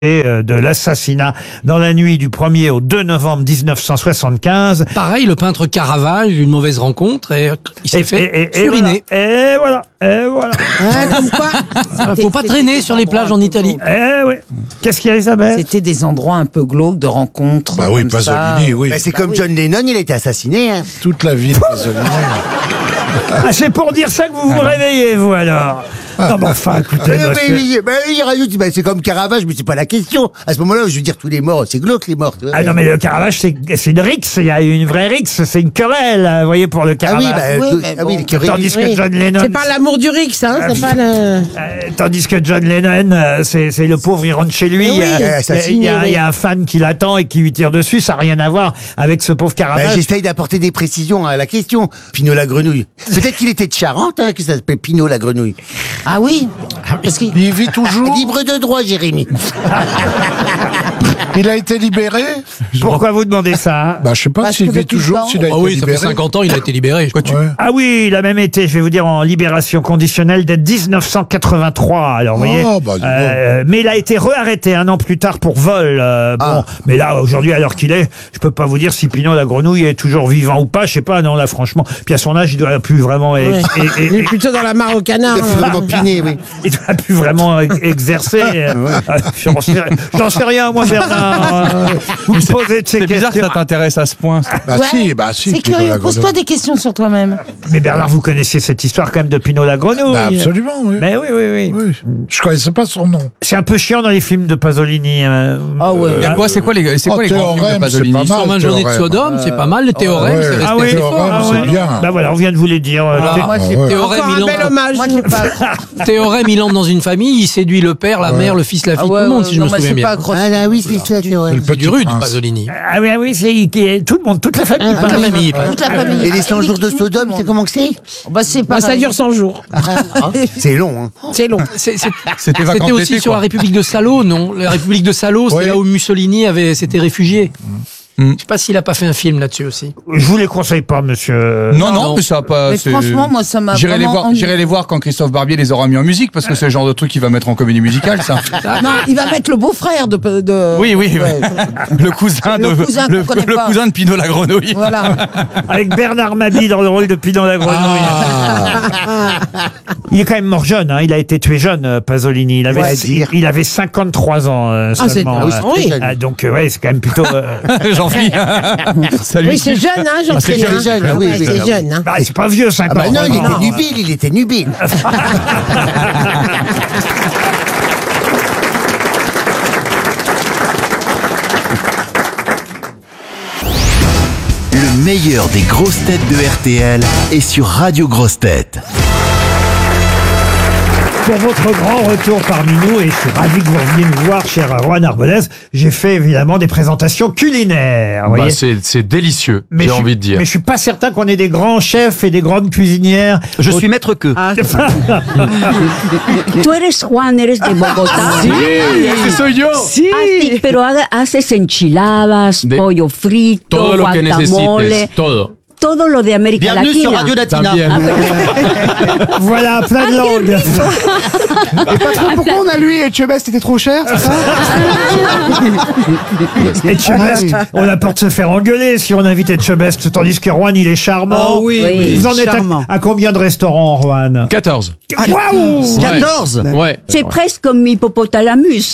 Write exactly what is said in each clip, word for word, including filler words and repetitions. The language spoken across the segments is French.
de l'assassinat dans la nuit du premier au deux novembre mille neuf cent soixante-quinze. Pareil, le peintre Caravage, une mauvaise rencontre, et il s'est Et, fait et, et, suriner. et voilà, et voilà. Ouais, comme quoi. Faut pas traîner sur les plages en Italie. Eh oui. Qu'est-ce qu'il y a, Isabelle? C'était des endroits un peu glauques de rencontres. Bah oui, comme ça. Pasolini, oui. Bah, c'est comme John Lennon, il a été assassiné. Hein. Toute la vie de Pasolini. Ah, c'est pour dire ça que vous vous réveillez, vous, alors. Non, mais enfin, écoutez, Euh, monsieur. mais, mais, bah, il rajoute, bah, c'est comme Caravage, mais c'est pas la question. À ce moment-là, je veux dire, tous les morts, c'est glauque les morts. tu vois. Ah non, mais le Caravage, c'est c'est une rixe, il y a une vraie rixe, c'est une querelle, vous voyez, pour le Ah Caravage. oui, bah, Oui, tout- mais ah oui, bon. les curés- Tandis que Oui. John Lennon... C'est pas l'amour du Rix, hein, c'est pas le... Euh, tandis que John Lennon, euh, c'est c'est le pauvre, il rentre chez lui, Oui, euh, il y a- assassiné, il y, a- oui. il y a un fan qui l'attend et qui lui tire dessus, ça n'a rien à voir avec ce pauvre Bah, Caravage. j'essaye d'apporter des précisions à la question. Pinot la grenouille. Peut-être qu'il était de Charente, hein, que ça s'appelle Pinot la grenouille. Ah oui. Parce qu'il Il vit toujours. Libre de droit, Jérémy. Il a été libéré. Pourquoi vous demandez ça hein Bah, je sais pas Parce s'il que vit depuis le toujours, temps- s'il a Ah été oui, ça fait libéré. cinquante ans, il a été libéré. Quoi, tu... Ouais. Ah oui, il a même été, je vais vous dire, en libération conditionnelle dès mille neuf cent quatre-vingt-trois. Alors, vous voyez, Ah, bah, dis donc. euh, mais il a été rearrêté un an plus tard pour vol. euh, bon, Ah. mais là, aujourd'hui, à l'heure qu'il est, je peux pas vous dire si Pinot la grenouille est toujours vivant ou pas. Je sais pas, non, là, franchement. Puis à son âge, il doit plus vraiment, Ouais. ex- et- et- Il est plutôt dans la mare au canard. Il a hein. vraiment piné, oui. il doit plus vraiment ex- exercer. euh, euh, J'en sais, j'en sais rien, moi, Bernard. Euh, Vous me posez de ces C'est bizarre que questions. ça t'intéresse à ce point. Bah Ouais. si, bah si. C'est Pinot curieux. la Pose-toi grenouille. des questions sur toi-même. Mais Bernard, vous connaissiez cette histoire quand même de Pinot la grenouille. Bah, absolument, oui. Mais oui, oui, oui. Oui. Je connaissais pas son nom. C'est un peu chiant dans les films de Pasolini. euh, Ah ouais. Il y a quoi, c'est quoi les, c'est Oh, quoi les grands films de Théorème, Pasolini? c'est pas mal. cent vingt journées de Théorème. Sodome, c'est pas mal. Le Théorème, ouais. c'est resté Ah oui, assez Théorème, fort. ah c'est ouais. bien. Bah voilà, on vient de vous les dire. euh, Ah, Thé- Moi, Ah, j'ai ouais. Théorème, Encore il un bel entre, hommage. Moi, j'ai pas. Théorème, il entre dans une famille, il séduit le père, la mère, le fils, la fille, Ah tout ouais, le monde, ouais, si je non, me moi, souviens c'est pas bien. accroché. Ah là, oui, c'est ça, tu vois. Le C'est du petit rude, prince. Pasolini. Ah oui, ah oui, c'est qui- tout le monde, toute la famille. Toute la parle. famille. Toute la famille. Et les cent jours de Sodome, c'est comment que c'est Bah, c'est Bah, pas. ça dure cent jours. C'est long, hein. C'est long. C'est- c'est- C'était vacances C'était aussi d'été, sur quoi. la République de Salo, non? La République de Salo, c'est Oui. là où Mussolini avait, s'était réfugié. Mm. Je sais pas s'il a pas fait un film là-dessus aussi. Je vous les conseille pas, monsieur. Non, non, non. mais ça a pas. Mais c'est- franchement, moi, ça m'a J'irai les vraiment voir, ennuyé. j'irai les voir quand Christophe Barbier les aura mis en musique, parce que c'est le genre de truc qu'il va mettre en comédie musicale, ça. Non, il va mettre le beau-frère de. de... Oui, oui, Ouais. oui. Le cousin de, Le cousin qu'on le, connaît le pas. cousin de Pinot la grenouille. Voilà. Avec Bernard Mabie dans le rôle de Pinot la grenouille. Ah. Il est quand même mort jeune, hein. Il a été tué jeune, euh, Pasolini. Il avait, Ouais, il, dire. il avait cinquante-trois ans euh, Ah, c'est- seulement. ah oui, euh. c'est très jeune. Ah, donc, euh, ouais, c'est quand même plutôt. euh, Jean-Philippe. Salut. Oui, c'est jeune, hein, j'en Ah, c'est sais jeune, hein. jeune, ah oui, Ouais, oui, c'est ah oui. jeune, hein. bah, c'est pas vieux, Ah cinquante. bah non, il ans. était nubile, il était nubile. Le meilleur des grosses têtes de R T L est sur Radio Grosses Têtes. Pour votre grand retour parmi nous, et je suis ravi que vous reveniez nous voir, cher Juan Arbelez, j'ai fait évidemment des présentations culinaires. Vous Bah, voyez. c'est, c'est délicieux, Mais j'ai je suis- envie de dire. Mais je suis pas certain qu'on ait des grands chefs et des grandes cuisinières. Je suis maître que. Ah, Tú eres Juan, eres de Bogotá. ese soy yo. si. Así, pero haga- haces enchiladas, De- pollo frito, Todo lo que guacamole, necesites, todo. todo lo de América Latina. También. Voilà, plein de langues. Pourquoi on a lui et Etchebest était trop cher, c'est ça? Etchebest, on a peur de se faire engueuler si on invite Etchebest, tandis que Juan, il est charmant. Oh oui, oui, Vous en êtes à, charmant. à combien de restaurants, Juan? quatorze. Waouh! quatorze. Ouais. C'est presque comme hippopotalamus.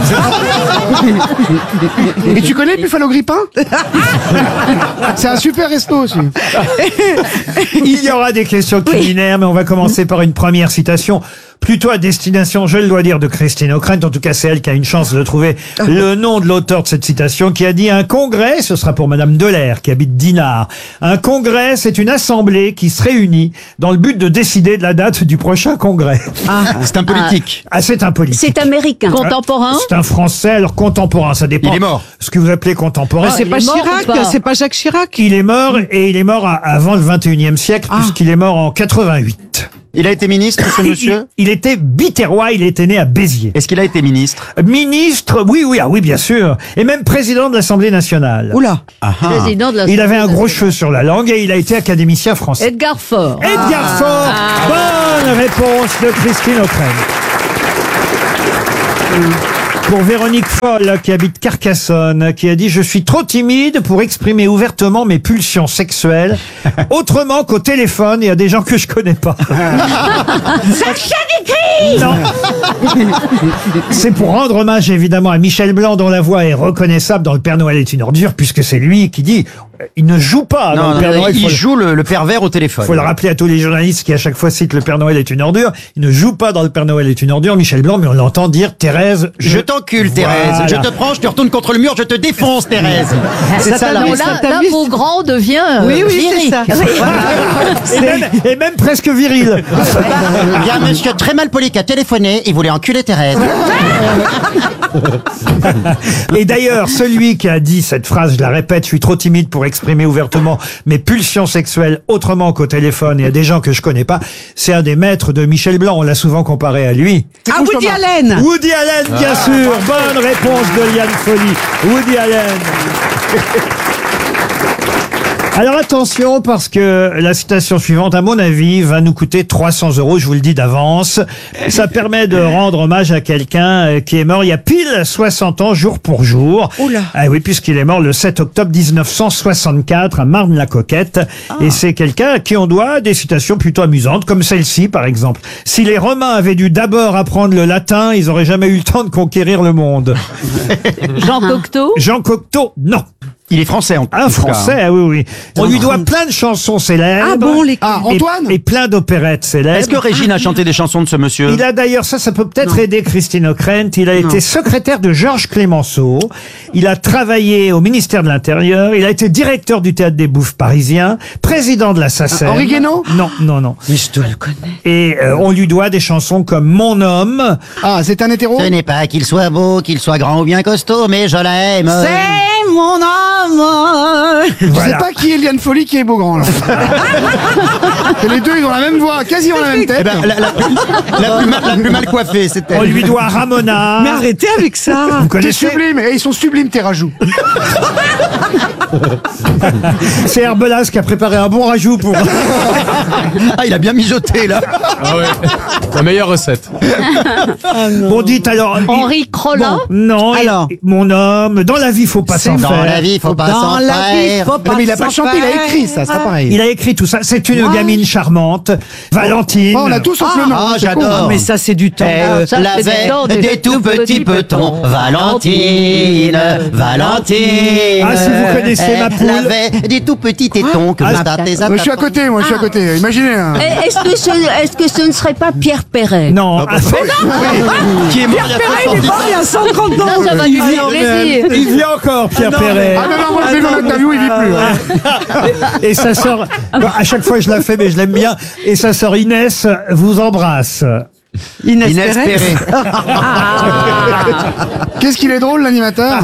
Et tu connais Buffalo Grippin? C'est un super resto aussi. Il y aura des questions culinaires, mais on va commencer par une première citation, plutôt à destination, je le dois dire, de Christine O'Krent. En tout cas, c'est elle qui a une chance de trouver le nom de l'auteur de cette citation, qui a dit: un congrès, ce sera pour Madame Delair, qui habite Dinard. Un congrès, c'est une assemblée qui se réunit dans le but de décider de la date du prochain congrès. C'est un politique. Ah, c'est un politique. C'est américain. Contemporain. C'est un Français, alors contemporain, ça dépend. Il est mort. Ce que vous appelez contemporain. C'est pas il est mort Chirac, ou pas c'est pas Jacques Chirac. Il est mort, et il est mort à- avant le vingt et unième siècle, puisqu'il est mort en quatre-vingt-huit. Il a été ministre, ce Il, il était biterrois, il était né à Béziers. Est-ce qu'il a été ministre? Ministre, oui, oui, ah oui, bien sûr. Et même président de l'Assemblée nationale. Oula. Président de la Il avait un gros cheveu sur la langue et il a été académicien français. Edgar Faure. Edgar Faure. Bonne réponse de Christine O'Krent. Pour Véronique Foll, qui habite Carcassonne, qui a dit « Je suis trop timide pour exprimer ouvertement mes pulsions sexuelles, autrement qu'au téléphone et à des gens que je connais pas. » Sacha Guitry. Non. C'est pour rendre hommage évidemment à Michel Blanc, dont la voix est reconnaissable dans Le Père Noël est une ordure, puisque c'est lui qui dit euh, il ne joue pas dans Non, Le Père non, Noël. il faut le- joue le, le pervers au téléphone. faut le rappeler à tous les journalistes qui à chaque fois citent Le Père Noël est une ordure. Il ne joue pas dans Le Père Noël est une ordure, Michel Blanc, mais on l'entend dire Thérèse. Je t'encule, Thérèse. Voilà. Je te prends, je te retourne contre le mur, je te défonce, Thérèse. C'est ça, la Non, recette. là, là, Beaugrand devient euh, Oui, oui, c'est lyrique. ça. Et même, et même presque viril. Il y a un monsieur très mal poli qui a téléphoné, il voulait enculer Thérèse. Et d'ailleurs, celui qui a dit cette phrase, je la répète, je suis trop timide pour exprimer ouvertement mes pulsions sexuelles autrement qu'au téléphone et à des gens que je connais pas, c'est un des maîtres de Michel Blanc. On l'a souvent comparé à lui. Ah, Woody Allen. Woody Allen, bien sûr. Bonne réponse de Liane Folly. Woody Allen. Alors attention, parce que la citation suivante, à mon avis, va nous coûter trois cents euros, je vous le dis d'avance. Ça permet de rendre hommage à quelqu'un euh, qui est mort il y a pile soixante ans, jour pour jour. Oula. Ah oui, puisqu'il est mort le sept octobre mille neuf cent soixante-quatre à Marne-la-Coquette. Et c'est quelqu'un à qui on doit des citations plutôt amusantes, comme celle-ci par exemple. Si les Romains avaient dû d'abord apprendre le latin, ils auraient jamais eu le temps de conquérir le monde. Jean Cocteau. Jean Cocteau, non. Il est français, en Un Français, ah oui, oui. On lui doit plein de chansons célèbres. Ah bon, les- Ah, et- Antoine Et plein d'opérettes célèbres. Est-ce que Régine a chanté des chansons de ce monsieur? Il a d'ailleurs, ça, ça peut peut-être aider Christine O'Krent. Il a été secrétaire de Georges Clémenceau. Il a travaillé au ministère de l'Intérieur. Il a été directeur du Théâtre des Bouffes parisien, président de la SACEM. Henri Guénaud? Non, non, non. Mais je dois le connaître. Et euh, on lui doit des chansons comme Mon homme. Ah, c'est un hétéro? Ce n'est pas qu'il soit beau, qu'il soit grand ou bien costaud, mais je l'aime. C'est mon homme. Je sais Voilà. pas qui est Liane Folly, qui est Beaugrand, là. Et les deux, ils ont la même voix, quasiment la même tête. Eh ben, la, la plus, la plus mal, la plus mal coiffée, c'est On elle. lui doit Ramona. Mais arrêtez avec ça. Vous T'es connaissez? sublime, et ils sont sublimes, tes rajouts. C'est Herbelas qui a préparé un bon rajout pour. Ah, il a bien mijoté, là. Ah ouais. La meilleure recette. Bon, dites alors. Henri Crolla. Bon, non, Alors. et- mon homme, dans la vie, faut pas s'en Dans faire. la vie, faut pas Dans s'en la vie, faire. faut pas Non, mais il a pas s'en chanté, il a faire. écrit, ça, c'est pas pareil. Il a écrit tout ça. C'est une gamine charmante, Valentine. Oh, on a tous sauf le nom. Ah, c'est con. j'adore. Mais ça, c'est du temps. Elle ça, c'est l'avait dedans, des, des tout petits petons. Valentine, Valentine. Ah, si vous connaissez ma poule. Elle avait des tout petits tétons que Ah, vous tâtez à Moi, je suis à côté, moi, je suis à côté. Imaginez, hein. Et Est-ce que, ce, est-ce que ce ne serait pas Pierre Perret? Non. Ah, Qui est mort il y a soixante ans. Il y a cent trente ans. Ça, ça va lui faire plaisir. il vit encore, Pierre Perret. Ah non, non, moi, je l'ai dans l'interview, il vit plus. hein. Et sa sœur, bon, à chaque fois je la fais, mais je l'aime bien. Et sa sœur Inès vous embrasse. Inès Inès Perret. Perret. Qu'est-ce qu'il est drôle, l'animateur.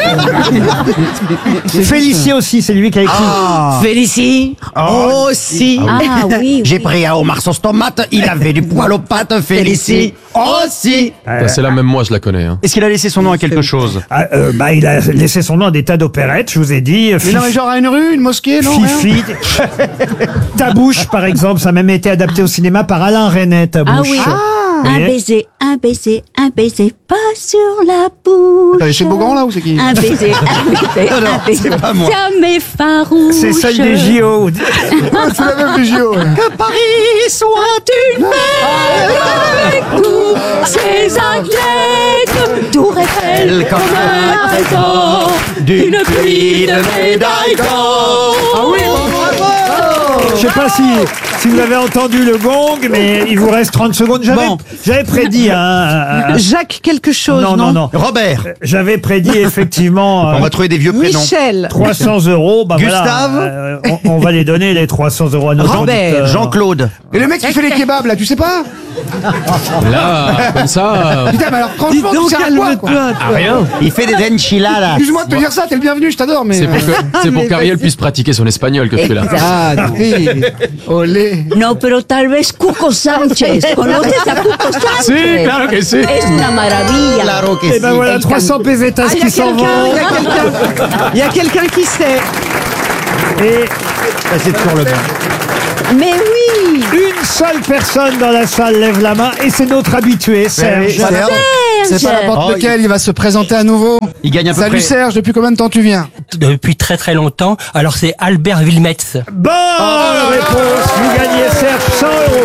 Félicie aussi, c'est lui qui a écrit. Félicie. Oh, si. Ah oui. J'ai pris un homard sauce tomate, il avait du poil aux pattes, Félicie. Aussi. Ça, C'est la même moi, je la connais. Hein. Est-ce qu'il a laissé son nom à quelque chose? Ah, euh, bah, il a laissé son nom à des tas d'opérettes, je vous ai dit. Mais non, mais genre à une rue, une mosquée, non rien Fifi. Tabouche, par exemple, ça a même été adapté au cinéma par Alain Resnais, Tabouche. Ah oui. Un Et- baiser, un baiser, un baiser, pas sur la bouche. T'as laissé Beaugrand, là, ou c'est qui Un baiser, un baiser, Non, non, un baiser. c'est pas moi. Jamais farouche. C'est celle des J O. C'est la même du J O. ouais. Que Paris soit une fête avec tous ses athlètes. Tour Eiffel comme un trésor d'une pluie de médailles d'or. Ah oui, bravo. Je sais pas si, si vous avez entendu le gong, mais il vous reste trente secondes. J'avais Bon. j'avais prédit un, un- un- Jacques quelque chose, non, non, non. Robert. J'avais prédit effectivement euh, On va trouver des vieux prénoms. Michel. trois cents euros. Bah voilà, Gustave. euh, on, on va les donner, les trois cents euros à nos Robert. auditeurs. Jean-Claude. Et le mec qui fait les kebabs, là, tu sais pas Là, comme ça, euh, Putain, mais alors, Dis franchement, tu donc, sais à quoi, quoi calme-toi. à rien. Il fait des enchiladas. Excuse-moi de te dire ça, t'es le bienvenu, je t'adore, mais... C'est pour que- c'est pour mais qu'Ariel vas-y. puisse pratiquer son espagnol que je fais là. Ah, oui. Olé. No, pero tal vez Cuco Sánchez. ¿Conoces a Cuco Sánchez? Sí, claro que sí. Es una maravilla. Claro que Et si. ben voilà, trois cents pesetas Ah, il y qui a s'en quelqu'un, vont. il y a quelqu'un. Il y a quelqu'un qui sait. Et C'est toujours le même. Mais oui. Une seule personne dans la salle lève la main et c'est notre habitué, Serge. oui, Serge. C'est pas n'importe Oh, lequel, il va se présenter à nouveau. Il gagne à peu Salut près. Serge, depuis combien de temps tu viens? Depuis très très longtemps. Alors c'est Albert Wilmetz. Bonne réponse, vous gagnez Serge cent euros.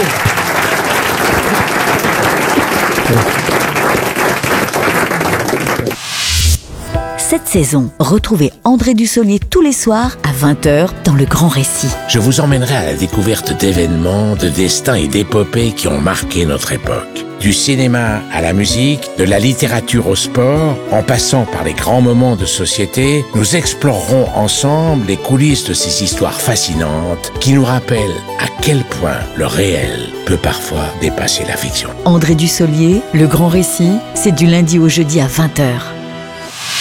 Cette saison, retrouvez André Dussolier tous les soirs à vingt heures dans Le Grand Récit. Je vous emmènerai à la découverte d'événements, de destins et d'épopées qui ont marqué notre époque. Du cinéma à la musique, de la littérature au sport, en passant par les grands moments de société, nous explorerons ensemble les coulisses de ces histoires fascinantes qui nous rappellent à quel point le réel peut parfois dépasser la fiction. André Dussolier, Le Grand Récit, c'est du lundi au jeudi à vingt heures.